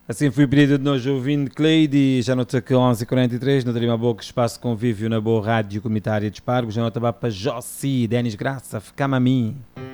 Assim foi o pedido de nós ouvindo Cleide, já nota que 11h43, não teria uma boa espaço de convívio na boa rádio comunitária de Espargos, já nota para Jossi, Denis Graça, ficama a mim.